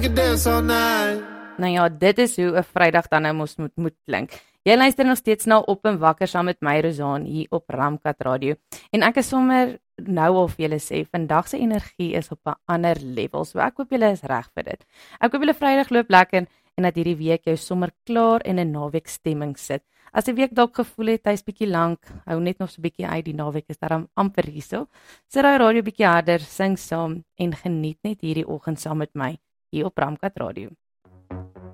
Nou ja, dit is hoe 'n Vrydag dan nou moet klink. Jy luister nog steeds na Op en Wakker saam met my Rosaan hier op Ramkat Radio. En ek is sommer nou al vir julle sê, vandag se energie is op 'n ander level. So ek hoop julle is reg vir dit. Ek hoop julle Vrydag loop lekker en dat hierdie week jou sommer klaar in 'n naweek stemming sit. As die week dalk gevoel het hy's bietjie lank, hou net nog so 'n bietjie uit, die naweek is daar amper hierso. Sit daai radio bietjie harder, sing saam en geniet net hierdie oggend saam met my hier op Ramkat Radio.